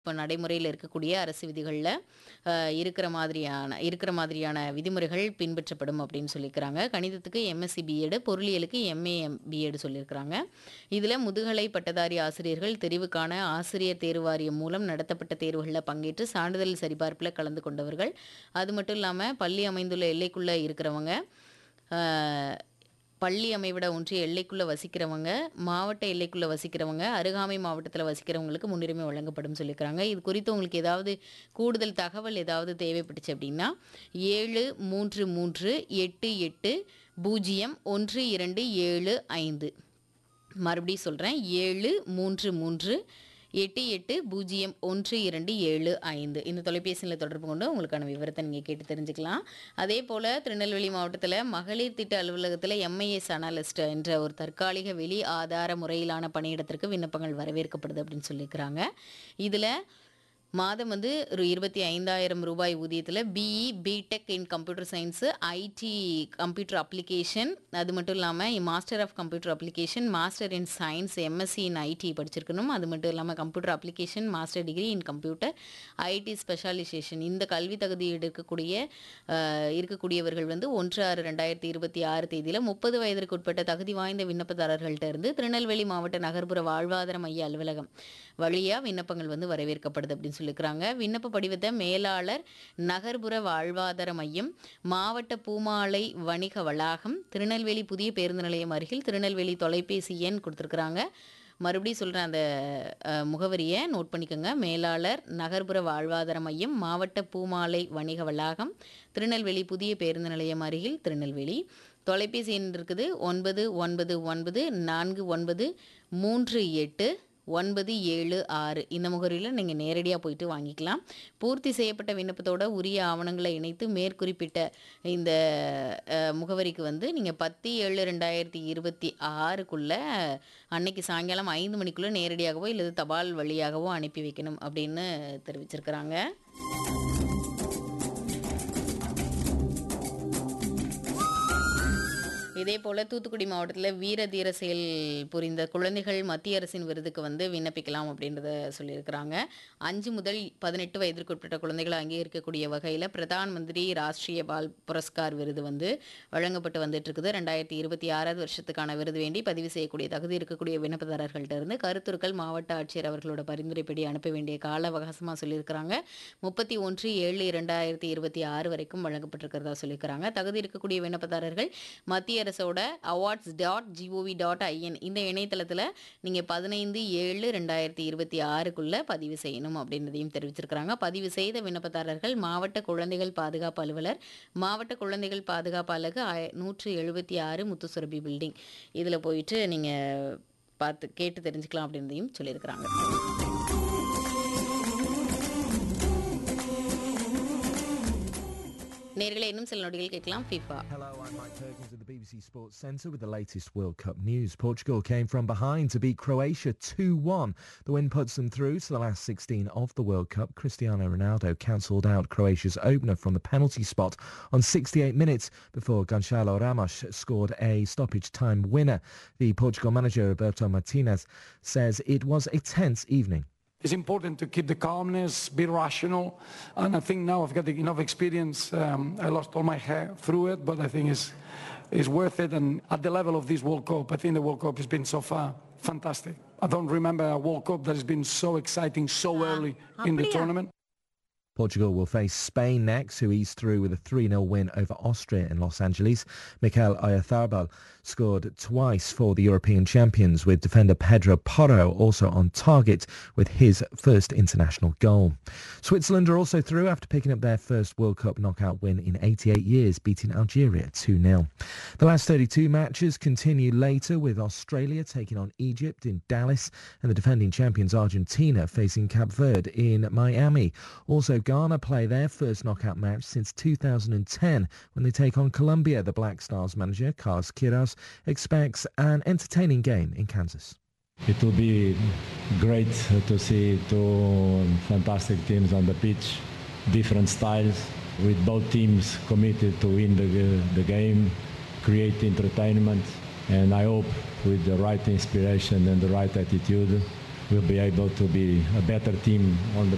இப்போ நடைமுறையில இருக்கக்கூடிய அரசு விதிகள்ல இருக்கிற மாதிரியான விதிமுறைகள் பின்பற்றப்படும் அப்படின்னு சொல்லியிருக்கிறாங்க. கணிதத்துக்கு எம்எஸ்சி பிஎட், பொருளியலுக்கு எம்ஏ பிஎட் சொல்லியிருக்கிறாங்க. இதில் முதுகலை பட்டதாரி ஆசிரியர்கள் தெரிவுக்கான ஆசிரியர் தேர்வு வாரியம் மூலம் நடத்தப்பட்ட தேர்வுகளில் பங்கேற்று சான்றிதழ் சரிபார்ப்பில் கலந்து கொண்டவர்கள், அது மட்டும் இல்லாமல் பள்ளி அமைந்துள்ள எல்லைக்குள்ளே இருக்கிறவங்க, பள்ளி அமைவிட ஒன்றிய எல்லைக்குள்ளே வசிக்கிறவங்க, மாவட்ட எல்லைக்குள்ளே வசிக்கிறவங்க, அருகாமை மாவட்டத்தில் வசிக்கிறவங்களுக்கு முன்னுரிமை வழங்கப்படும் சொல்லியிருக்கிறாங்க. இது குறித்து உங்களுக்கு ஏதாவது கூடுதல் தகவல் ஏதாவது தேவைப்பட்டுச்சு அப்படின்னா 7338801275. மறுபடியும் சொல்கிறேன், 7338801275. இந்த தொலைபேசியில் தொடர்பு கொண்டு உங்களுக்கான விவரத்தை நீங்கள் கேட்டு தெரிஞ்சுக்கலாம். அதே போல் திருநெல்வேலி மாவட்டத்தில் மகளிர் திட்ட அலுவலகத்தில் எம்ஐஎஸ் அனாலிஸ்ட் என்ற ஒரு தற்காலிக வெளி ஆதார முறையிலான பணியிடத்திற்கு விண்ணப்பங்கள் வரவேற்கப்படுது அப்படின்னு சொல்லியிருக்கிறாங்க. இதில் மாதம் ஒரு 25,000 ரூபாய் ஊதியத்தில் BE BTech in computer science, ID computer application, அது மட்டும் இல்லாமல் master of computer application, master in science, MSc in IT படிச்சிருக்கணும். அது மட்டும் இல்லாமல் computer application, master degree in computer, ID specialisation. இந்த கல்வி தகுதியோடு இருக்கக்கூடியவர்கள் 1/6/2026 தேதியில் 30 வயதிற்கு உட்பட்ட தகுதி வாய்ந்த விண்ணப்பதாரர்கள்ட்ட இருந்து திருநெல்வேலி மாவட்ட நகர்ப்புற வாழ்வாதார மைய அலுவலகம் வழியாக விண்ணப்பங்கள் வரவேற்கப்படுது அப்படின்னு சொல்லியிருக்கிறாங்க. விண்ணப்ப படிவத்தை மேலாளர், நகர்ப்புற வாழ்வாதார மையம், மாவட்ட பூமாலை வணிக வளாகம், திருநெல்வேலி புதிய பேருந்து நிலையம் அருகில், திருநெல்வேலி தொலைபேசி எண் கொடுத்துருக்குறாங்க. மறுபடியும் சொல்கிறேன், அந்த முகவரியை நோட் பண்ணிக்கோங்க. மேலாளர், நகர்ப்புற வாழ்வாதார மையம், மாவட்ட பூமாலை வணிக வளாகம், திருநெல்வேலி புதிய பேருந்து நிலையம் அருகில், திருநெல்வேலி. தொலைபேசி எண் இருக்குது 9994393876. இந்த முகவரியில் நீங்கள் நேரடியாக போயிட்டு வாங்கிக்கலாம். பூர்த்தி செய்யப்பட்ட விண்ணப்பத்தோட உரிய ஆவணங்களை இணைத்து மேற்குறிப்பிட்ட இந்த முகவரிக்கு நீங்கள் 10/7/2026 அன்னைக்கு சாயங்காலம் 5 மணிக்குள்ளே நேரடியாகவோ இல்லது தபால் வழியாகவோ அனுப்பி வைக்கணும் அப்படின்னு தெரிவிச்சிருக்கிறாங்க. இதே போல் தூத்துக்குடி மாவட்டத்தில் வீர தீர செயல் புரிந்த குழந்தைகள் மத்திய அரசின் விருதுக்கு விண்ணப்பிக்கலாம் அப்படின்றத சொல்லியிருக்கிறாங்க. 5 முதல் 18 வயதிற்கு உட்பட்ட குழந்தைகளை அங்கீகரிக்கக்கூடிய வகையில் பிரதான் மந்திரி ராஷ்ட்ரிய பால் புரஸ்கார் விருது வழங்கப்பட்டு வந்துட்டு இருக்குது. 2026 வருஷத்துக்கான விருது வேண்டி பதிவு செய்யக்கூடிய தகுதி இருக்கக்கூடிய விண்ணப்பதாரர்கள்ட்ட இருந்து கருத்துருக்கள் மாவட்ட ஆட்சியர் அவர்களோட பரிந்துரைப்படி அனுப்ப வேண்டிய கால அவகாசமாக சொல்லியிருக்கிறாங்க. 31/7/2026 வரைக்கும் வழங்கப்பட்டிருக்கிறதா சொல்லியிருக்கிறாங்க. தகுதி இருக்கக்கூடிய விண்ணப்பதாரர்கள் மத்திய அரசோட awards.gov.in இந்த இணையதளத்தில் நீங்கள் 15/7/2026 பதிவு செய்யணும் அப்படின்றதையும் தெரிவிச்சிருக்கிறாங்க. பதிவு செய்த விண்ணப்பதாரர்கள் மாவட்ட குழந்தைகள் பாதுகாப்பு அலுவலர், மாவட்ட குழந்தைகள் பாதுகாப்பு அலகு 176 முத்துசுரபி பில்டிங், இதில் போயிட்டு நீங்கள் கேட்டு தெரிஞ்சுக்கலாம் அப்படின்றதையும் சொல்லியிருக்கிறாங்க. நேயர்களே, இன்னும் சில நொடிகள் கேட்கலாம். FIFA. Hello, I'm Mike Perkins at the BBC Sports Centre with the latest World Cup news. Portugal came from behind to beat Croatia 2-1. The win puts them through to the last 16 of the World Cup. Cristiano Ronaldo cancelled out Croatia's opener from the penalty spot on 68 minutes before Gonçalo Ramos scored a stoppage time winner. The Portugal manager Roberto Martinez says it was a tense evening. It's important to keep the calmness, be rational, and I think now I've got enough experience. I lost all my hair through it, but I think it's worth it. And at the level of this World Cup, I think the World Cup has been so far fantastic. I don't remember a World Cup that has been so exciting so early in the tournament. Portugal will face Spain next, who eased through with a 3-0 win over Austria in Los Angeles. Mikel Oyarzabal scored twice for the European champions, with defender Pedro Porro also on target with his first international goal. Switzerland are also through after picking up their first World Cup knockout win in 88 years, beating Algeria 2-0. The last 32 matches continue later, with Australia taking on Egypt in Dallas and the defending champions Argentina facing Cape Verde in Miami. Also, Ghana play their first knockout match since 2010 when they take on Colombia. The Black Stars manager, Carlos Queiroz, expects an entertaining game in Kansas. It will be great to see two fantastic teams on the pitch, different styles, with both teams committed to win the game, create entertainment, and I hope with the right inspiration and the right attitude, we'll be able to be a better team on the